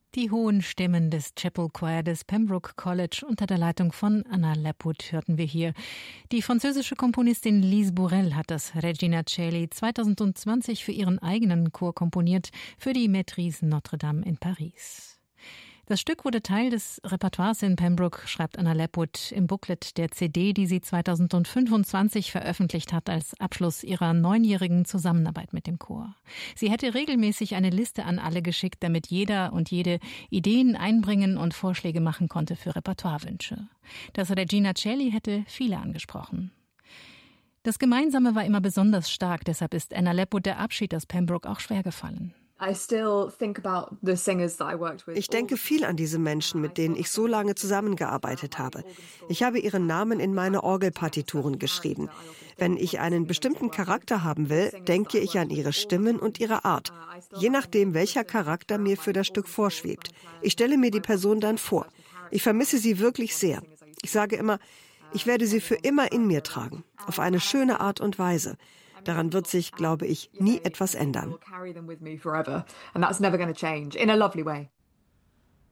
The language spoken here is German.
Die hohen Stimmen des Chapel Choir des Pembroke College unter der Leitung von Anna Leput hörten wir hier. Die französische Komponistin Lise Bourrel hat das Regina Coeli 2020 für ihren eigenen Chor komponiert, für die Maîtrise Notre-Dame in Paris. Das Stück wurde Teil des Repertoires in Pembroke, schreibt Anna Leput im Booklet der CD, die sie 2025 veröffentlicht hat als Abschluss ihrer 9-jährigen Zusammenarbeit mit dem Chor. Sie hätte regelmäßig eine Liste an alle geschickt, damit jeder und jede Ideen einbringen und Vorschläge machen konnte für Repertoirewünsche. Das Regina Coeli hätte viele angesprochen. Das Gemeinsame war immer besonders stark, deshalb ist Anna Leput der Abschied aus Pembroke auch schwer gefallen. Ich denke viel an diese Menschen, mit denen ich so lange zusammengearbeitet habe. Ich habe ihren Namen in meine Orgelpartituren geschrieben. Wenn ich einen bestimmten Charakter haben will, denke ich an ihre Stimmen und ihre Art. Je nachdem, welcher Charakter mir für das Stück vorschwebt. Ich stelle mir die Person dann vor. Ich vermisse sie wirklich sehr. Ich sage immer, ich werde sie für immer in mir tragen. Auf eine schöne Art und Weise. Daran wird sich, glaube ich, nie etwas ändern.